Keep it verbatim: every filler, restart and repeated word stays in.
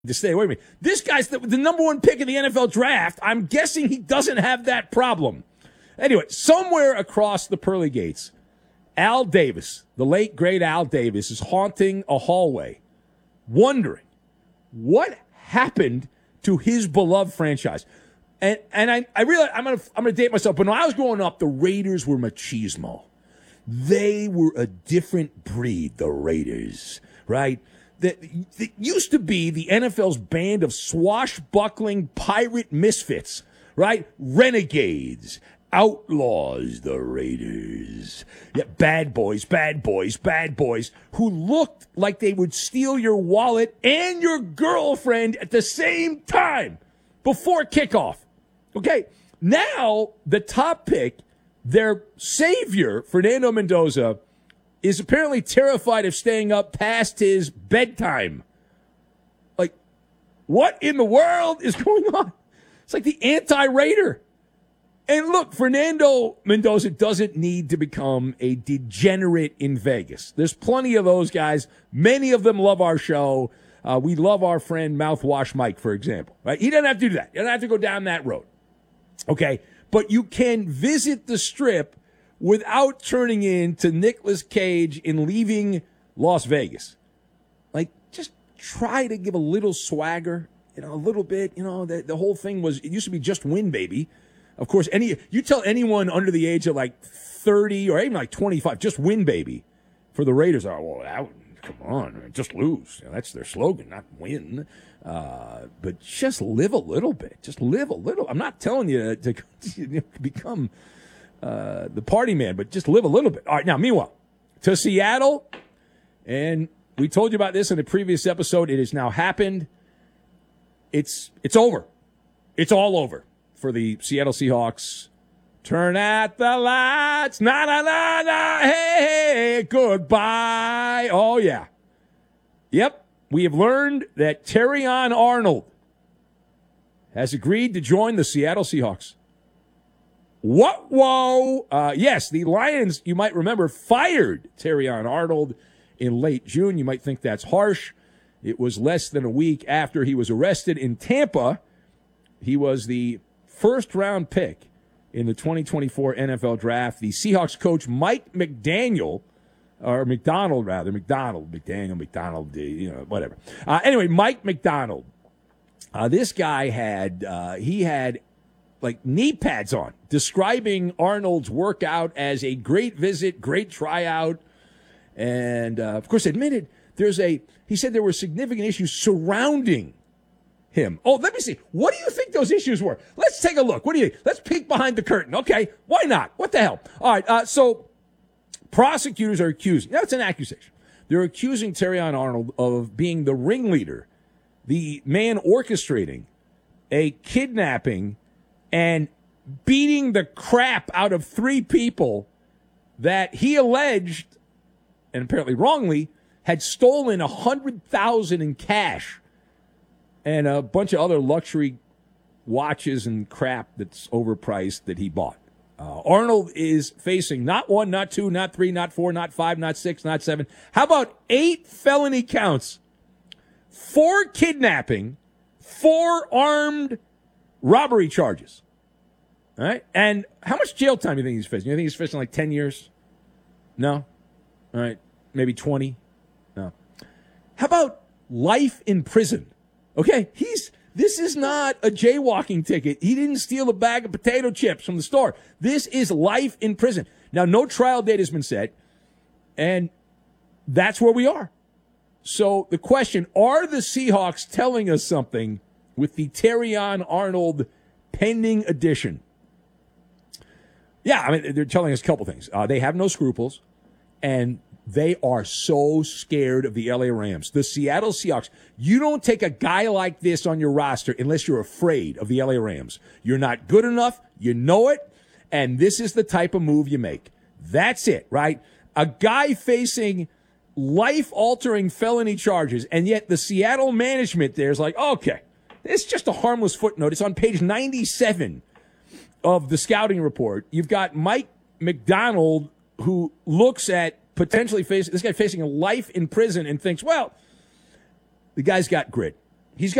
to stay away from me. This guy's the, the number one pick in the N F L draft. I'm guessing he doesn't have that problem. Anyway, somewhere across the pearly gates, Al Davis, the late, great Al Davis, is haunting a hallway, wondering what happened to his beloved franchise. And and I, I realize I'm gonna I'm gonna date myself, but when I was growing up, the Raiders were machismo. They were a different breed, the Raiders, right? That, that used to be the N F L's band of swashbuckling pirate misfits, right? Renegades, outlaws, the Raiders. Yeah, bad boys, bad boys, bad boys who looked like they would steal your wallet and your girlfriend at the same time before kickoff. Okay, now the top pick, their savior, Fernando Mendoza, is apparently terrified of staying up past his bedtime. Like, what in the world is going on? It's like the anti-Raider. And look, Fernando Mendoza doesn't need to become a degenerate in Vegas. There's plenty of those guys. Many of them love our show. Uh, we love our friend Mouthwash Mike, for example. Right? He doesn't have to do that. He doesn't have to go down that road. Okay? But you can visit the Strip without turning into Nicolas Cage in Leaving Las Vegas. Like, just try to give a little swagger, you know, a little bit. You know, the, the whole thing was, it used to be just win, baby. Of course, any you tell anyone under the age of like thirty or even like twenty-five, just win, baby, for the Raiders. Oh, well, that, come on, just lose. You know, that's their slogan, not win. Uh, but just live a little bit. Just live a little. I'm not telling you to, to become uh, the party man, but just live a little bit. All right, now, meanwhile, to Seattle, and we told you about this in a previous episode. It has now happened. It's it's over. It's all over for the Seattle Seahawks. Turn out the lights. Na na na na. Hey, hey, goodbye. Oh, yeah. Yep. We have learned that Terrion Arnold has agreed to join the Seattle Seahawks. What? Whoa. Uh, yes, the Lions, you might remember, fired Terrion Arnold in late June. You might think that's harsh. It was less than a week after he was arrested in Tampa. He was the first-round pick in the twenty twenty-four N F L Draft. The Seahawks coach, Mike McDaniel, or McDonald, rather, McDonald, McDaniel, McDonald, you know, whatever. Uh, anyway, Mike McDonald, uh, this guy had, uh, he had, like, knee pads on, describing Arnold's workout as a great visit, great tryout, and, uh, of course, admitted there's a, he said there were significant issues surrounding him. Oh, let me see. What do you think those issues were? Let's take a look. What do you think? Let's peek behind the curtain. Okay, why not? What the hell? All right, uh, so prosecutors are accusing, that's an accusation. They're accusing Terrion Arnold of being the ringleader, the man orchestrating a kidnapping and beating the crap out of three people that he alleged, and apparently wrongly, had stolen one hundred thousand dollars in cash and a bunch of other luxury watches and crap that's overpriced that he bought. Uh, Arnold is facing not one, not two, not three, not four, not five, not six, not seven. How about eight felony counts? Four kidnapping, four armed robbery charges. All right? And how much jail time do you think he's facing? You think he's facing like ten years? No? All right. Maybe twenty? No. How about life in prison? Okay, he's this is not a jaywalking ticket. He didn't steal a bag of potato chips from the store. This is life in prison. Now, no trial date has been set, and that's where we are. So the question, are the Seahawks telling us something with the Terrion Arnold pending addition? Yeah, I mean, they're telling us a couple things. Uh, they have no scruples, and they are so scared of the L A Rams. The Seattle Seahawks, you don't take a guy like this on your roster unless you're afraid of the L A Rams. You're not good enough. You know it. And this is the type of move you make. That's it, right? A guy facing life-altering felony charges, and yet the Seattle management there is like, okay, it's just a harmless footnote. It's on page ninety-seven of the scouting report. You've got Mike McDonald, who looks at potentially facing this guy facing a life in prison and thinks, well, the guy's got grit.